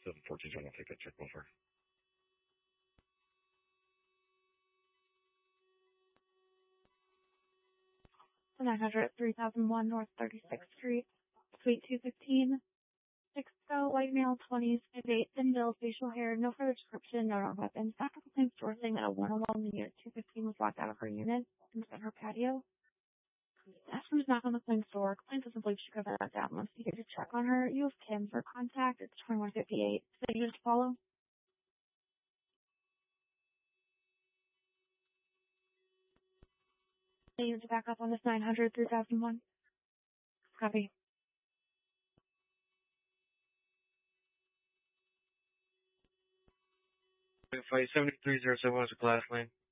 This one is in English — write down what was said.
714 John, I'll take that check over. The 900 3001 North 36th Street, Suite 215. 6-go, white male, 20s, 5'8", thin build, facial hair, no further description, no known weapons. After the claim store saying that a woman alone in the unit 215 was locked out of her unit and was at her patio. Ask him to knock on the claim store. Complaint doesn't believe she could have that down. Once you get to check on her, you have Kim for contact. It's 2158. So you just follow? They need to back up on this 900 3001. Copy. 57307 is a class lane.